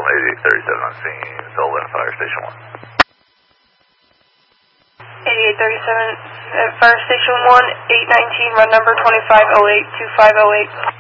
8837 on scene, Sullivan, Fire Station 1. 8837 at Fire Station 1, 819, run number 2508-2508.